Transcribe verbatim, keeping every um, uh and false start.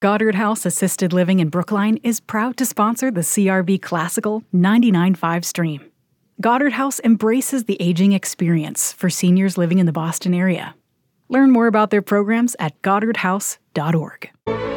Goddard House Assisted Living in Brookline is proud to sponsor the C R B Classical ninety-nine point five stream. Goddard House embraces the aging experience for seniors living in the Boston area. Learn more about their programs at goddard house dot org.